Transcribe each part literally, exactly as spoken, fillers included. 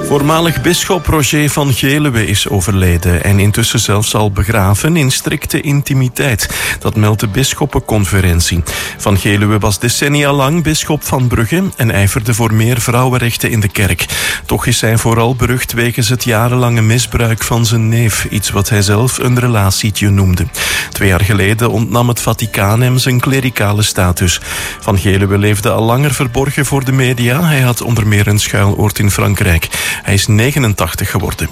Voormalig bisschop Roger van Geluwe is overleden en intussen zelfs al begraven in strikte intimiteit. Dat meldt de bisschoppenconferentie. Van Geluwe was decennia lang bisschop van Brugge en ijverde voor meer vrouwenrechten in de kerk. Toch is hij vooral berucht wegens het jarenlange misbruik van zijn neef, iets wat hij zelf een relatietje noemde. Twee jaar geleden ontnam het Vaticaan hem zijn klerikale status. Van Geluwe leefde al langer verborgen voor de media. Hij had onder meer een schuiloord in Frankrijk. Hij is negenentachtig geworden.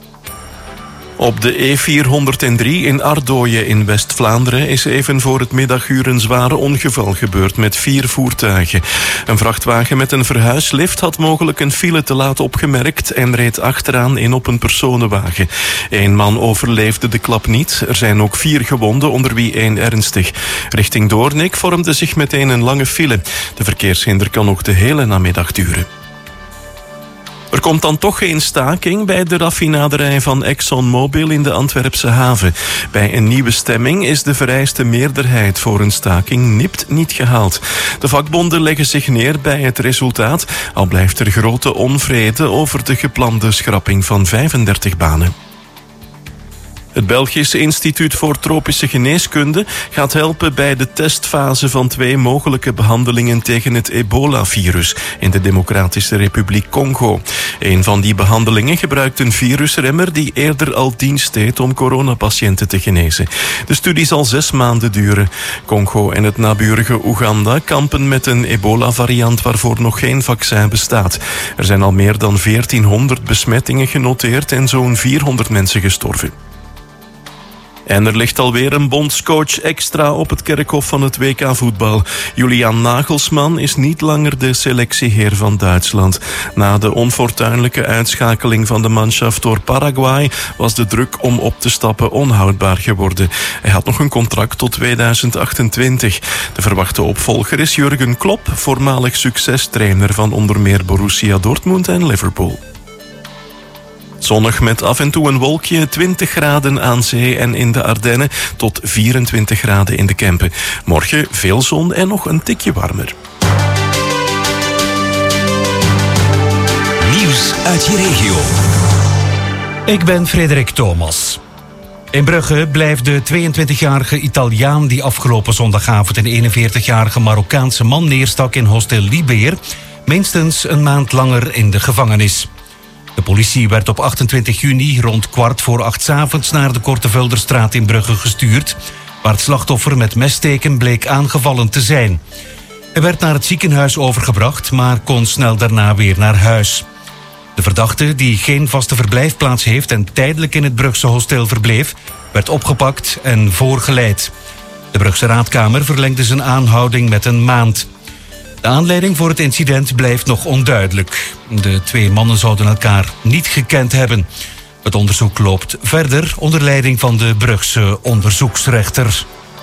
Op de E vierhonderddrie in Ardooien in West-Vlaanderen is even voor het middaguur een zware ongeval gebeurd met vier voertuigen. Een vrachtwagen met een verhuislift had mogelijk een file te laat opgemerkt en reed achteraan in op een personenwagen. Eén man overleefde de klap niet. Er zijn ook vier gewonden, onder wie één ernstig. Richting Doornik vormde zich meteen een lange file. De verkeershinder kan ook de hele namiddag duren. Er komt dan toch geen staking bij de raffinaderij van ExxonMobil in de Antwerpse haven. Bij een nieuwe stemming is de vereiste meerderheid voor een staking nipt niet gehaald. De vakbonden leggen zich neer bij het resultaat, al blijft er grote onvrede over de geplande schrapping van vijfendertig banen. Het Belgisch Instituut voor Tropische Geneeskunde gaat helpen bij de testfase van twee mogelijke behandelingen tegen het ebola-virus in de Democratische Republiek Congo. Een van die behandelingen gebruikt een virusremmer die eerder al dienst deed om coronapatiënten te genezen. De studie zal zes maanden duren. Congo en het naburige Oeganda kampen met een ebola-variant waarvoor nog geen vaccin bestaat. Er zijn al meer dan veertienhonderd besmettingen genoteerd en zo'n vierhonderd mensen gestorven. En er ligt alweer een bondscoach extra op het kerkhof van het W K-voetbal. Julian Nagelsman is niet langer de selectieheer van Duitsland. Na de onfortuinlijke uitschakeling van de manschaft door Paraguay was de druk om op te stappen onhoudbaar geworden. Hij had nog een contract tot tweeduizend achtentwintig. De verwachte opvolger is Jurgen Klopp, voormalig succestrainer van onder meer Borussia Dortmund en Liverpool. Zonnig met af en toe een wolkje, twintig graden aan zee en in de Ardennen tot vierentwintig graden in de Kempen. Morgen veel zon en nog een tikje warmer. Nieuws uit je regio. Ik ben Frederik Thomas. In Brugge blijft de tweeëntwintigjarige Italiaan die afgelopen zondagavond een eenenveertigjarige Marokkaanse man neerstak in hostel Libeer minstens een maand langer in de gevangenis. De politie werd op achtentwintig juni rond kwart voor acht 's avonds naar de Kortevulderstraat in Brugge gestuurd, waar het slachtoffer met messteken bleek aangevallen te zijn. Hij werd naar het ziekenhuis overgebracht, maar kon snel daarna weer naar huis. De verdachte, die geen vaste verblijfplaats heeft en tijdelijk in het Brugse hostel verbleef, werd opgepakt en voorgeleid. De Brugse Raadkamer verlengde zijn aanhouding met een maand. De aanleiding voor het incident blijft nog onduidelijk. De twee mannen zouden elkaar niet gekend hebben. Het onderzoek loopt verder onder leiding van de Brugse onderzoeksrechter.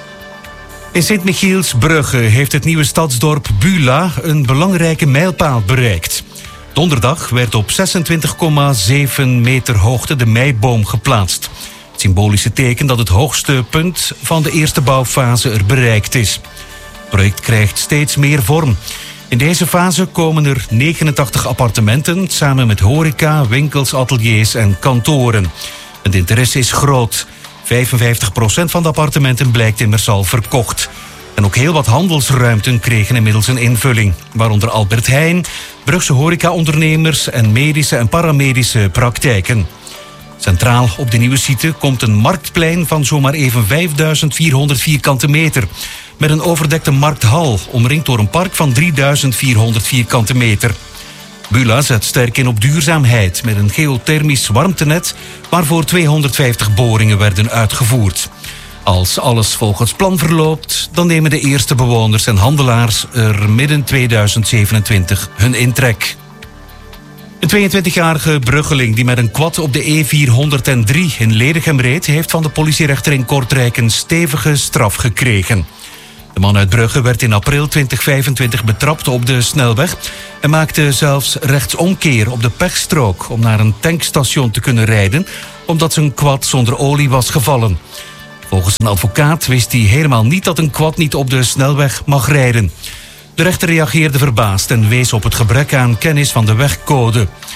In Sint-Michielsbrugge heeft het nieuwe stadsdorp Bula een belangrijke mijlpaal bereikt. Donderdag werd op zesentwintig komma zeven meter hoogte de meiboom geplaatst. Het symbolische teken dat het hoogste punt van de eerste bouwfase er bereikt is. Het project krijgt steeds meer vorm. In deze fase komen er negenentachtig appartementen, samen met horeca, winkels, ateliers en kantoren. Het interesse is groot. vijfenvijftig procent van de appartementen blijkt immers al verkocht. En ook heel wat handelsruimten kregen inmiddels een invulling. Waaronder Albert Heijn, Brugse horecaondernemers en medische en paramedische praktijken. Centraal op de nieuwe site komt een marktplein van zomaar even vijfduizend vierhonderd vierkante meter. Met een overdekte markthal, omringd door een park van drieduizend vierhonderd vierkante meter. Bula zet sterk in op duurzaamheid met een geothermisch warmtenet waarvoor tweehonderdvijftig boringen werden uitgevoerd. Als alles volgens plan verloopt, dan nemen de eerste bewoners en handelaars er midden tweeduizend zevenentwintig hun intrek. Een tweeëntwintigjarige bruggeling die met een quad op de E vierhonderddrie in Ledegem reed, heeft van de politierechter in Kortrijk een stevige straf gekregen. De man uit Brugge werd in april tweeduizend vijfentwintig betrapt op de snelweg en maakte zelfs rechtsomkeer op de pechstrook om naar een tankstation te kunnen rijden, omdat zijn quad zonder olie was gevallen. Volgens een advocaat wist hij helemaal niet dat een quad niet op de snelweg mag rijden. De rechter reageerde verbaasd en wees op het gebrek aan kennis van de wegcode.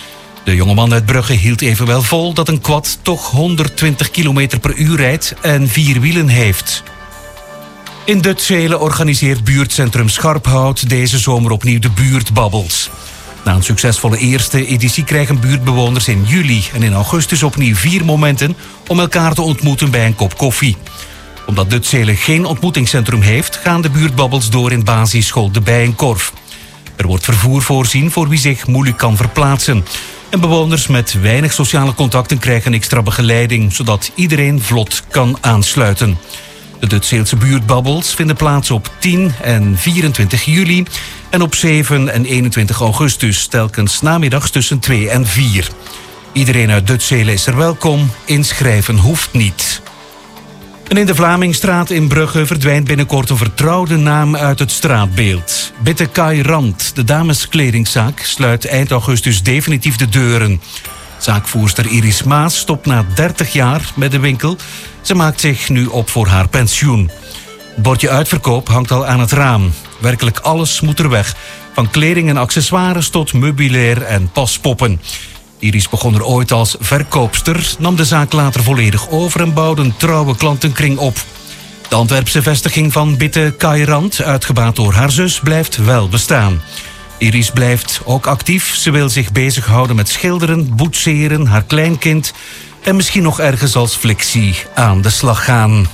De jongeman uit Brugge hield evenwel vol dat een quad toch honderdtwintig kilometer per uur rijdt en vier wielen heeft. In Dutzelen organiseert buurtcentrum Scharphout deze zomer opnieuw de buurtbabbels. Na een succesvolle eerste editie krijgen buurtbewoners in juli en in augustus opnieuw vier momenten om elkaar te ontmoeten bij een kop koffie. Omdat Dutzelen geen ontmoetingscentrum heeft, gaan de buurtbabbels door in basisschool De Bijenkorf. Er wordt vervoer voorzien voor wie zich moeilijk kan verplaatsen. En bewoners met weinig sociale contacten krijgen extra begeleiding, zodat iedereen vlot kan aansluiten. De Dutzeelse buurtbabbels vinden plaats op tien en vierentwintig juli en op zeven en eenentwintig augustus, telkens namiddags tussen twee en vier. Iedereen uit Dutzelen is er welkom, inschrijven hoeft niet. En in de Vlamingstraat in Brugge verdwijnt binnenkort een vertrouwde naam uit het straatbeeld. Bitte Kai Rand, de dameskledingzaak, sluit eind augustus definitief de deuren. Zaakvoerster Iris Maas stopt na dertig jaar met de winkel. Ze maakt zich nu op voor haar pensioen. Het bordje uitverkoop hangt al aan het raam. Werkelijk alles moet er weg. Van kleding en accessoires tot meubilair en paspoppen. Iris begon er ooit als verkoopster, nam de zaak later volledig over en bouwde een trouwe klantenkring op. De Antwerpse vestiging van Bitte Kai Rand, uitgebaat door haar zus, blijft wel bestaan. Iris blijft ook actief. Ze wil zich bezighouden met schilderen, boetseren, haar kleinkind en misschien nog ergens als flexie aan de slag gaan.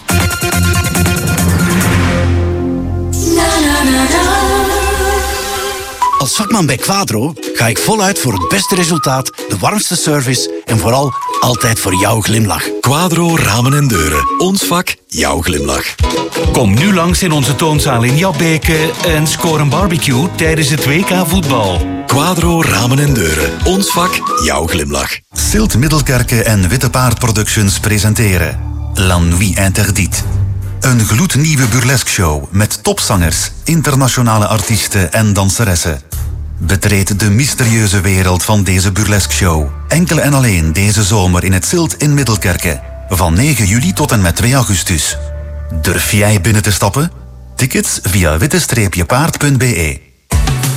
Als vakman bij Quadro ga ik voluit voor het beste resultaat, de warmste service en vooral altijd voor jouw glimlach. Quadro Ramen en Deuren. Ons vak, jouw glimlach. Kom nu langs in onze toonzaal in Jabbeke en score een barbecue tijdens het W K voetbal. Quadro Ramen en Deuren. Ons vak, jouw glimlach. Silt Middelkerke en Witte Paard Productions presenteren La Nuit Interdite. Een gloednieuwe burlesque show met topzangers, internationale artiesten en danseressen. Betreed de mysterieuze wereld van deze burlesque show. Enkel en alleen deze zomer in het Silt in Middelkerke. Van negen juli tot en met twee augustus. Durf jij binnen te stappen? Tickets via witte paard punt be.